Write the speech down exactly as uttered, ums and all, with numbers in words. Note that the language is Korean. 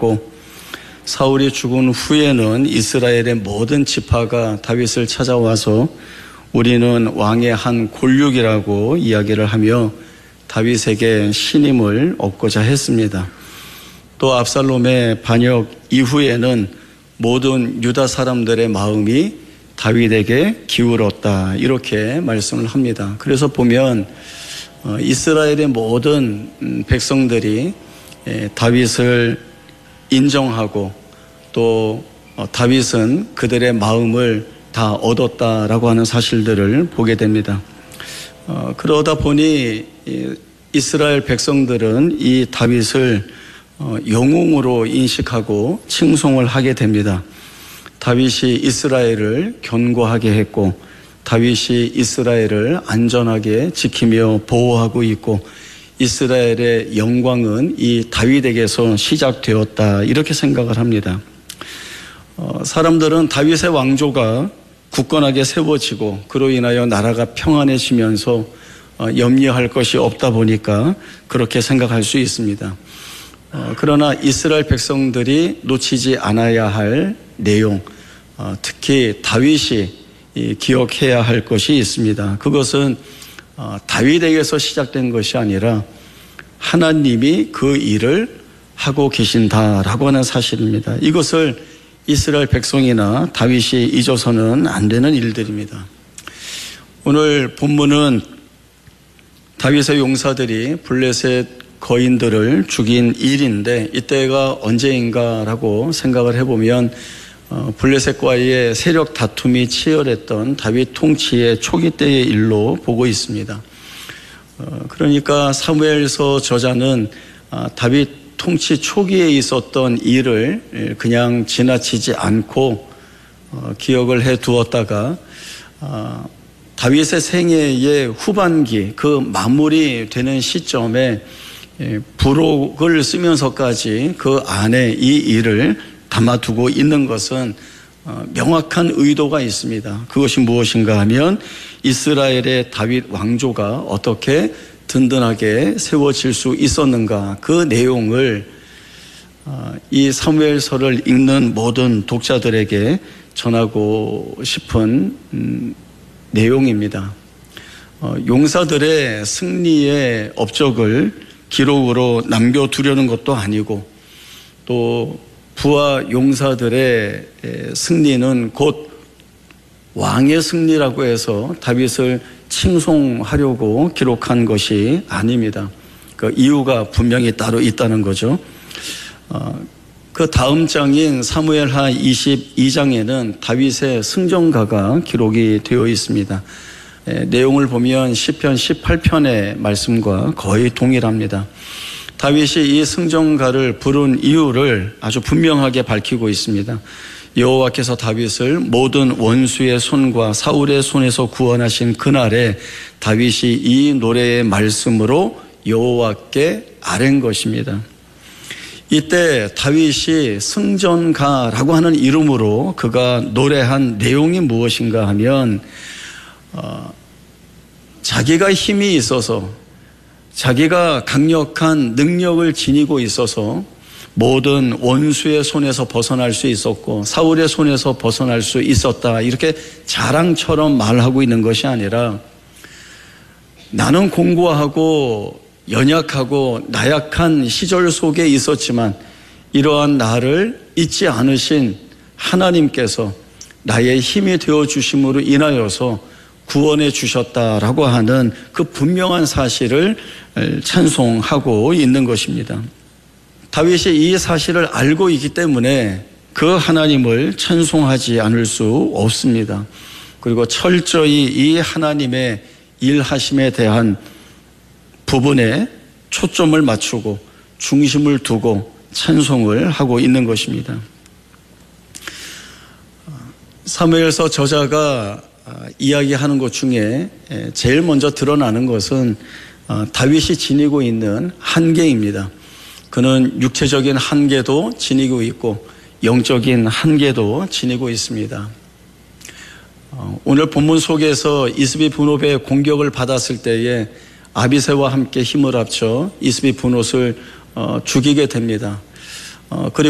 했고, 사울이 죽은 후에는 이스라엘의 모든 지파가 다윗을 찾아와서 우리는 왕의 한 골육이라고 이야기를 하며 다윗에게 신임을 얻고자 했습니다. 또 압살롬의 반역 이후에는 모든 유다 사람들의 마음이 다윗에게 기울었다, 이렇게 말씀을 합니다. 그래서 보면 이스라엘의 모든 백성들이 다윗을 인정하고 또 다윗은 그들의 마음을 다 얻었다라고 하는 사실들을 보게 됩니다. 어, 그러다 보니 이스라엘 백성들은 이 다윗을 어, 영웅으로 인식하고 칭송을 하게 됩니다. 다윗이 이스라엘을 견고하게 했고, 다윗이 이스라엘을 안전하게 지키며 보호하고 있고, 이스라엘의 영광은 이 다윗에게서 시작되었다, 이렇게 생각을 합니다. 어, 사람들은 다윗의 왕조가 굳건하게 세워지고 그로 인하여 나라가 평안해지면서 어, 염려할 것이 없다 보니까 그렇게 생각할 수 있습니다. 어, 그러나 이스라엘 백성들이 놓치지 않아야 할 내용, 어, 특히 다윗이 이, 기억해야 할 것이 있습니다. 그것은 어, 다윗에게서 시작된 것이 아니라 하나님이 그 일을 하고 계신다라고 하는 사실입니다. 이것을 이스라엘 백성이나 다윗이 잊어서는 안 되는 일들입니다. 오늘 본문은 다윗의 용사들이 블레셋 거인들을 죽인 일인데, 이때가 언제인가라고 생각을 해보면 어, 블레셋과의 세력 다툼이 치열했던 다윗 통치의 초기 때의 일로 보고 있습니다. 어, 그러니까 사무엘서 저자는 어, 다윗 통치 초기에 있었던 일을 그냥 지나치지 않고 어, 기억을 해 두었다가 어, 다윗의 생애의 후반기, 그 마무리되는 시점에 예, 부록을 쓰면서까지 그 안에 이 일을 담아두고 있는 것은 어, 명확한 의도가 있습니다. 그것이 무엇인가 하면 이스라엘의 다윗 왕조가 어떻게 든든하게 세워질 수 있었는가, 그 내용을 어, 이 사무엘서를 읽는 모든 독자들에게 전하고 싶은 음, 내용입니다. 어, 용사들의 승리의 업적을 기록으로 남겨두려는 것도 아니고, 또 부하 용사들의 승리는 곧 왕의 승리라고 해서 다윗을 칭송하려고 기록한 것이 아닙니다. 그 이유가 분명히 따로 있다는 거죠. 어, 그 다음 장인 사무엘하 이십이 장에는 다윗의 승전가가 기록이 되어 있습니다. 에, 내용을 보면 시편 십팔 편의 말씀과 거의 동일합니다. 다윗이 이 승전가를 부른 이유를 아주 분명하게 밝히고 있습니다. 여호와께서 다윗을 모든 원수의 손과 사울의 손에서 구원하신 그날에 다윗이 이 노래의 말씀으로 여호와께 아뢰는 것입니다. 이때 다윗이 승전가라고 하는 이름으로 그가 노래한 내용이 무엇인가 하면 어, 자기가 힘이 있어서, 자기가 강력한 능력을 지니고 있어서 모든 원수의 손에서 벗어날 수 있었고 사울의 손에서 벗어날 수 있었다, 이렇게 자랑처럼 말하고 있는 것이 아니라, 나는 공고하고 연약하고 나약한 시절 속에 있었지만 이러한 나를 잊지 않으신 하나님께서 나의 힘이 되어 주심으로 인하여서 구원해 주셨다라고 하는 그 분명한 사실을 찬송하고 있는 것입니다. 다윗이 이 사실을 알고 있기 때문에 그 하나님을 찬송하지 않을 수 없습니다. 그리고 철저히 이 하나님의 일하심에 대한 부분에 초점을 맞추고 중심을 두고 찬송을 하고 있는 것입니다. 사무엘서 저자가 이야기하는 것 중에 제일 먼저 드러나는 것은 다윗이 지니고 있는 한계입니다. 그는 육체적인 한계도 지니고 있고 영적인 한계도 지니고 있습니다. 오늘 본문 속에서 이스비브노의 공격을 받았을 때에 아비새와 함께 힘을 합쳐 이스비브노를 죽이게 됩니다. 그리고